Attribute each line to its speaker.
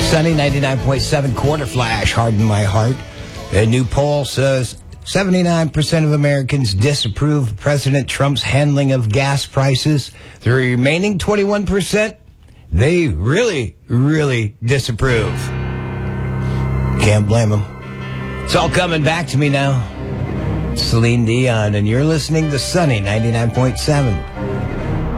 Speaker 1: Sunny 99.7 quarter flash, harden my heart. A new poll says 79% of Americans disapprove President Trump's handling of gas prices. The remaining 21%, they really, really disapprove. Can't blame them. It's all coming back to me now. Celine Dion, and you're listening to Sunny 99.7.